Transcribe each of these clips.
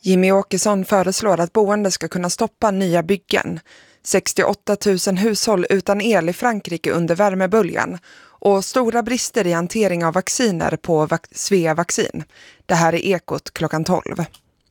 Jimmie Åkesson föreslår att boende ska kunna stoppa nya byggen. 68 000 hushåll utan el i Frankrike under värmeböljan och stora brister i hantering av vacciner på Svea Vaccin. Det här är Ekot klockan 12.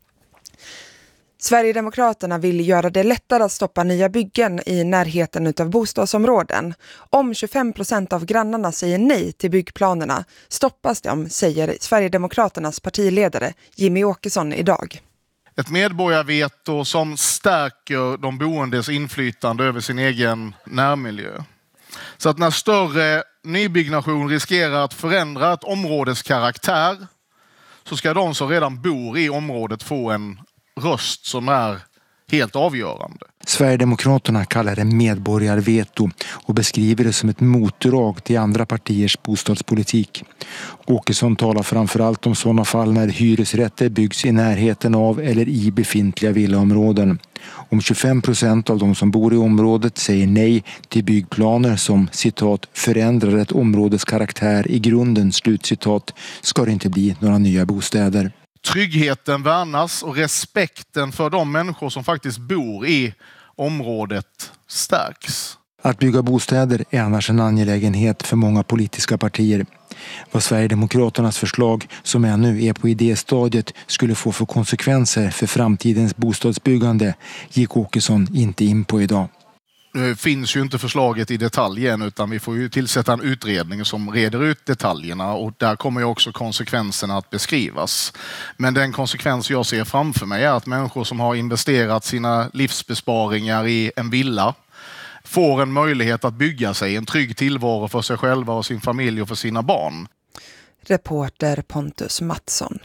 Sverigedemokraterna vill göra det lättare att stoppa nya byggen i närheten av bostadsområden. Om 25% av grannarna säger nej till byggplanerna stoppas de, säger Sverigedemokraternas partiledare Jimmie Åkesson idag. Ett medborgarveto som stärker de boendes inflytande över sin egen närmiljö. Så att när större nybyggnation riskerar att förändra ett områdes karaktär så ska de som redan bor i området få en röst som är helt avgörande. Sverigedemokraterna kallar det medborgarveto och beskriver det som ett motdrag till andra partiers bostadspolitik. Åkesson talar framförallt om sådana fall när hyresrätter byggs i närheten av eller i befintliga villaområden. Om 25% av de som bor i området säger nej till byggplaner som, citat, förändrar ett områdes karaktär i grunden, slutcitat, ska det inte bli några nya bostäder. Tryggheten värnas och respekten för de människor som faktiskt bor i området stärks. Att bygga bostäder är annars en angelägenhet för många politiska partier. Vad Sverigedemokraternas förslag, som ännu är på idéstadiet, skulle få för konsekvenser för framtidens bostadsbyggande gick Åkesson inte in på idag. Nu finns ju inte förslaget i detalj än, utan vi får ju tillsätta en utredning som reder ut detaljerna och där kommer ju också konsekvenserna att beskrivas. Men den konsekvens jag ser framför mig är att människor som har investerat sina livsbesparingar i en villa får en möjlighet att bygga sig en trygg tillvaro för sig själva och sin familj och för sina barn. Reporter Pontus Mattsson.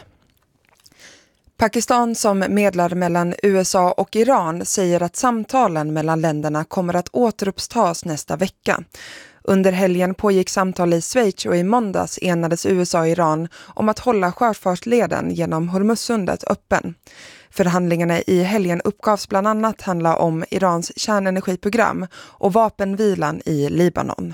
Pakistan som medlar mellan USA och Iran säger att samtalen mellan länderna kommer att återupptas nästa vecka. Under helgen pågick samtal i Schweiz och i måndags enades USA och Iran om att hålla sjöfartsleden genom Hormuzsundet öppen. Förhandlingarna i helgen uppgavs bland annat handla om Irans kärnenergiprogram och vapenvilan i Libanon.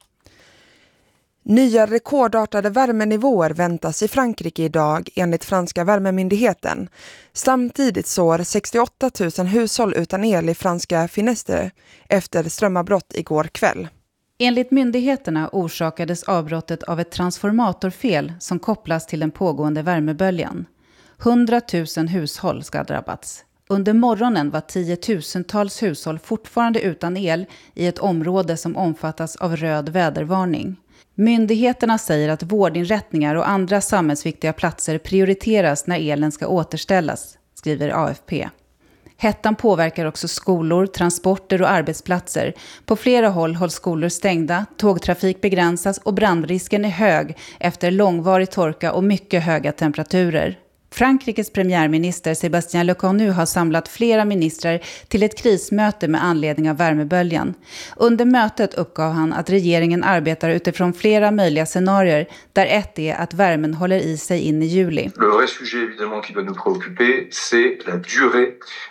Nya rekordartade värmenivåer väntas i Frankrike idag enligt franska värmemyndigheten. Samtidigt sår 68 000 hushåll utan el i franska Finistère efter strömavbrott igår kväll. Enligt myndigheterna orsakades avbrottet av ett transformatorfel som kopplas till den pågående värmeböljan. 100 000 hushåll ska ha drabbats. Under morgonen var 10-tusentals hushåll fortfarande utan el i ett område som omfattas av röd vädervarning. Myndigheterna säger att vårdinrättningar och andra samhällsviktiga platser prioriteras när elen ska återställas, skriver AFP. Hettan påverkar också skolor, transporter och arbetsplatser. På flera håll hålls skolor stängda, tågtrafik begränsas och brandrisken är hög efter långvarig torka och mycket höga temperaturer. Frankrikes premiärminister Sébastien Lecornu har samlat flera ministrar till ett krismöte med anledning av värmeböljan. Under mötet uppgav han att regeringen arbetar utifrån flera möjliga scenarier, där ett är att värmen håller i sig in i juli. Le vrai sujet évidemment qui doit nous préoccuper, c'est la durée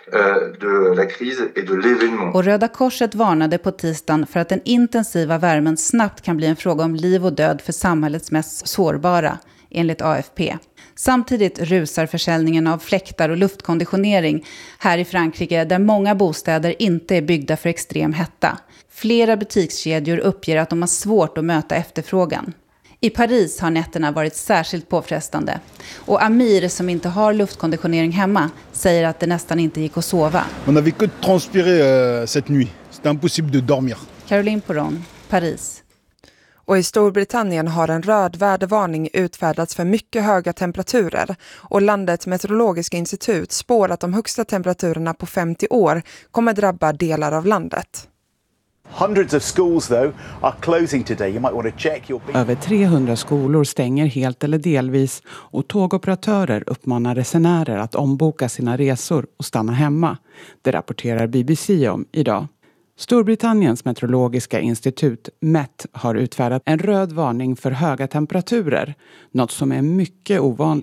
de la crise et de l'événement. Och Röda Korset varnade på tisdagen för att den intensiva värmen snabbt kan bli en fråga om liv och död för samhällets mest sårbara, enligt AFP. Samtidigt rusar försäljningen av fläktar och luftkonditionering här i Frankrike där många bostäder inte är byggda för extrem hetta. Flera butikskedjor uppger att de har svårt att möta efterfrågan. I Paris har nätterna varit särskilt påfrestande. Och Amir, som inte har luftkonditionering hemma, säger att det nästan inte gick att sova. On avait que transpirer cette nuit. C'était impossible de dormir. Caroline Poron, Paris. Och i Storbritannien har en röd vädervarning utfärdats för mycket höga temperaturer och landets meteorologiska institut spår att de högsta temperaturerna på 50 år kommer drabba delar av landet. Hundreds of schools though are closing today. You might want to check your... Över 300 skolor stänger helt eller delvis och tågoperatörer uppmanar resenärer att omboka sina resor och stanna hemma. Det rapporterar BBC om idag. Storbritanniens meteorologiska institut Met har utfärdat en röd varning för höga temperaturer, något som är mycket ovanligt.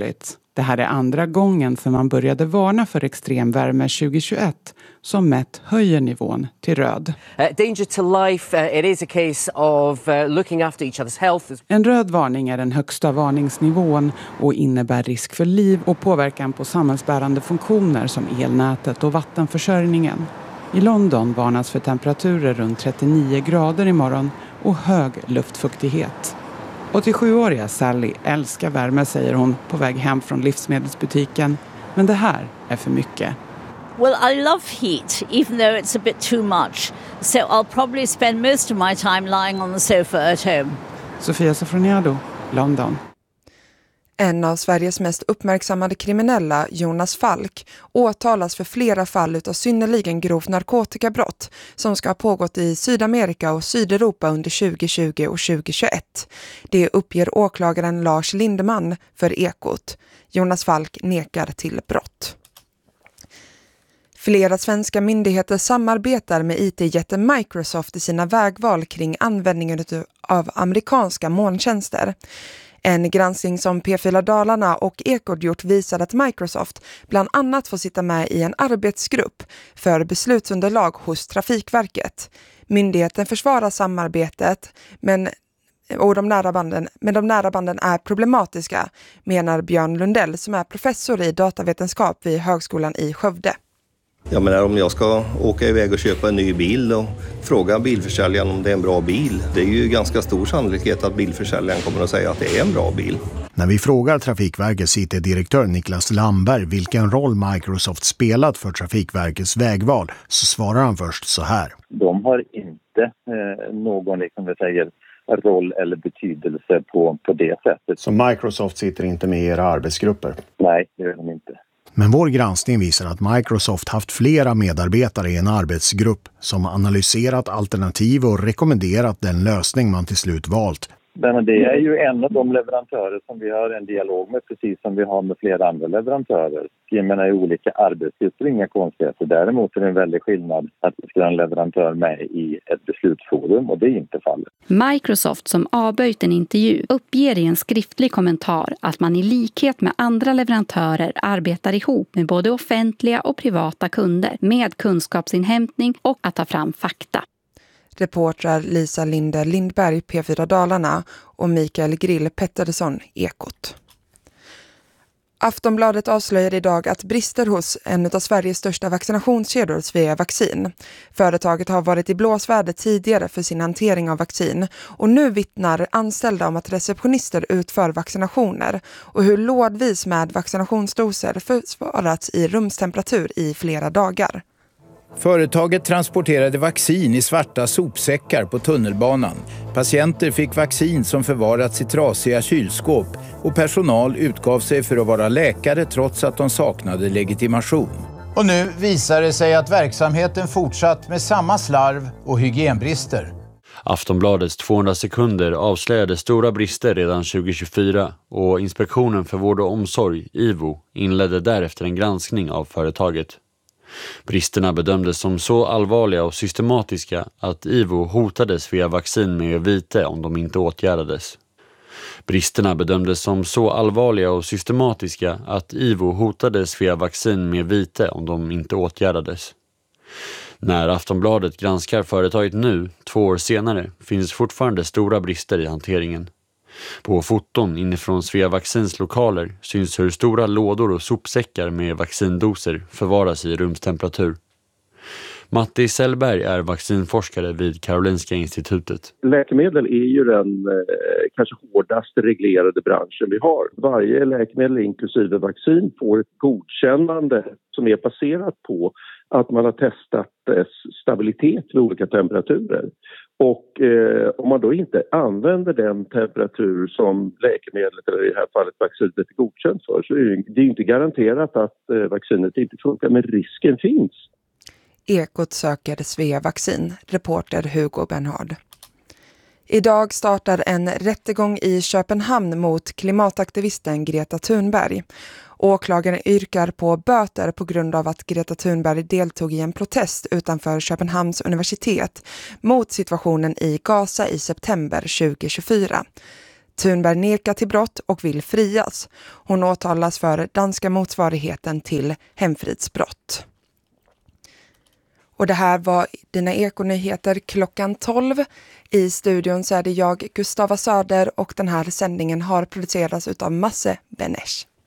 Det här är andra gången sedan man började varna för extremvärme 2021 som mätt höjer nivån till röd. Danger to life, it is a case of looking after each other's health. En röd varning är den högsta varningsnivån och innebär risk för liv och påverkan på samhällsbärande funktioner som elnätet och vattenförsörjningen. I London varnas för temperaturer runt 39 grader imorgon och hög luftfuktighet. 87-åriga Sally älskar värme, säger hon på väg hem från livsmedelsbutiken. Men det här är för mycket. Well, I love heat, even though it's a bit too much. So I'll probably spend most of my time lying on the sofa at home. Sofia Sofroniado, London. En av Sveriges mest uppmärksammade kriminella, Jonas Falk, åtalas för flera fall utav synnerligen grovt narkotikabrott som ska ha pågått i Sydamerika och Sydeuropa under 2020 och 2021. Det uppger åklagaren Lars Lindeman för Ekot. Jonas Falk nekar till brott. Flera svenska myndigheter samarbetar med IT-jätten Microsoft i sina vägval kring användningen av amerikanska molntjänster. En granskning som P4 Dalarna och Ekot gjort visar att Microsoft bland annat får sitta med i en arbetsgrupp för beslutsunderlag hos Trafikverket. Myndigheten försvarar samarbetet, men de nära banden är problematiska, menar Björn Lundell som är professor i datavetenskap vid Högskolan i Skövde. Jag menar, om jag ska åka iväg och köpa en ny bil och fråga bilförsäljaren om det är en bra bil, det är ju ganska stor sannolikhet att bilförsäljaren kommer att säga att det är en bra bil. När vi frågar Trafikverkets IT-direktör Niklas Lamberg vilken roll Microsoft spelat för Trafikverkets vägval så svarar han först så här. De har inte någon roll eller betydelse på det sättet. Så Microsoft sitter inte med i era arbetsgrupper? Nej, det gör de inte. Men vår granskning visar att Microsoft haft flera medarbetare i en arbetsgrupp som analyserat alternativ och rekommenderat den lösning man till slut valt. Men det är ju en av de leverantörer som vi har en dialog med, precis som vi har med flera andra leverantörer. Jag menar, i olika arbetsgrupper, inga konstigheter. Däremot är det en väldig skillnad att vi ska ha en leverantör med i ett beslutsforum, och det är inte fallet. Microsoft, som avböjt en intervju, uppger i en skriftlig kommentar att man i likhet med andra leverantörer arbetar ihop med både offentliga och privata kunder med kunskapsinhämtning och att ta fram fakta. Reportrar Lisa Linde Lindberg, P4 Dalarna och Mikael Grill Pettersson, Ekot. Aftonbladet avslöjade idag att brister hos en av Sveriges största vaccinationskedjor, Svea Vaccin. Företaget har varit i blåsväder tidigare för sin hantering av vaccin och nu vittnar anställda om att receptionister utför vaccinationer och hur lådvis med vaccinationsdoser försvarats i rumstemperatur i flera dagar. Företaget transporterade vaccin i svarta sopsäckar på tunnelbanan. Patienter fick vaccin som förvarats i trasiga kylskåp och personal utgav sig för att vara läkare trots att de saknade legitimation. Och nu visar det sig att verksamheten fortsatt med samma slarv och hygienbrister. Aftonbladets 200 sekunder avslöjade stora brister redan 2024 och Inspektionen för vård och omsorg, IVO, inledde därefter en granskning av företaget. Bristerna bedömdes som så allvarliga och systematiska att IVO hotade Svea Vaccin med vite om de inte åtgärdades. Bristerna bedömdes som så allvarliga och systematiska att IVO hotade Svea Vaccin med vite om de inte åtgärdades. När Aftonbladet granskar företaget nu, 2 år senare, finns fortfarande stora brister i hanteringen. På foton inifrån Svea Vaccins lokaler syns hur stora lådor och sopsäckar med vaccindoser förvaras i rumstemperatur. Matti Sellberg är vaccinforskare vid Karolinska institutet. Läkemedel är ju den kanske hårdast reglerade branschen vi har. Varje läkemedel, inklusive vaccin, får ett godkännande som är baserat på att man har testat dess stabilitet vid olika temperaturer. Och om man då inte använder den temperatur som läkemedlet, eller i det här fallet vaccinet, är godkänt för, så är det inte garanterat att vaccinet inte funkar, men risken finns. Ekot söker Svea Vaccin, reporter Hugo Bernhard. Idag startar en rättegång i Köpenhamn mot klimataktivisten Greta Thunberg. Åklagaren yrkar på böter på grund av att Greta Thunberg deltog i en protest utanför Köpenhamns universitet mot situationen i Gaza i september 2024. Thunberg nekar till brott och vill frias. Hon åtalas för danska motsvarigheten till hemfridsbrott. Och det här var dina Ekonyheter klockan 12. I studion så är det jag, Gustava Söder, och den här sändningen har producerats utav Masse Benesch.